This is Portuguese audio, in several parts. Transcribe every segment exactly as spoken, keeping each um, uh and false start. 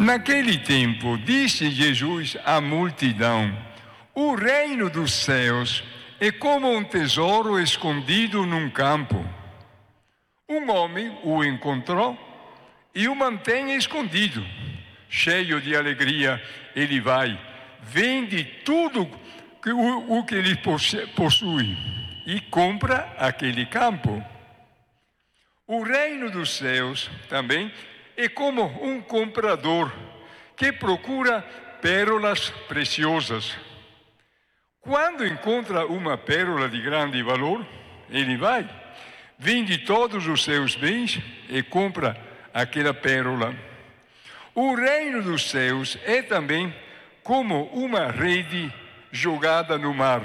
Naquele tempo, disse Jesus à multidão: o reino dos céus é como um tesouro escondido num campo. Um homem o encontrou e o mantém escondido. Cheio de alegria, ele vai, vende tudo que, o, o que ele possui e compra aquele campo. O reino dos céus também é como um comprador que procura pérolas preciosas. Quando encontra uma pérola de grande valor, ele vai, vende todos os seus bens e compra aquela pérola. O reino dos céus é também como uma rede jogada no mar,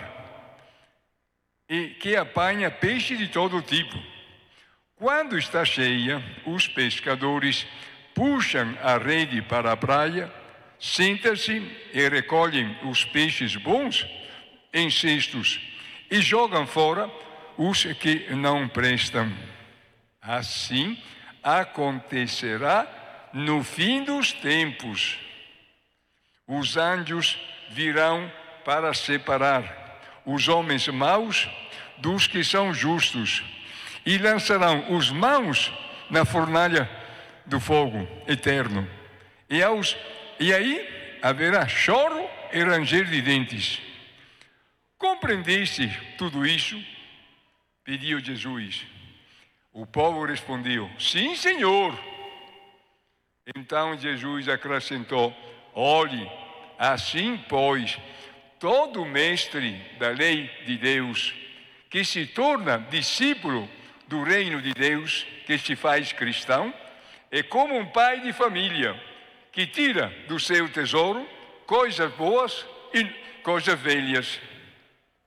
e que apanha peixe de todo tipo. Quando está cheia, os pescadores puxam a rede para a praia, sentam-se e recolhem os peixes bons em cestos e jogam fora os que não prestam. Assim acontecerá no fim dos tempos. Os anjos virão para separar os homens maus dos que são justos e lançarão os maus na fornalha do fogo eterno. E, aos, e aí haverá choro e ranger de dentes. Compreendeste tudo isso? Pediu Jesus. O povo respondeu: sim, Senhor. Então Jesus acrescentou: olhe, assim pois, todo mestre da lei de Deus, que se torna discípulo do reino de Deus, que se faz cristão, é como um pai de família, que tira do seu tesouro coisas boas e coisas velhas.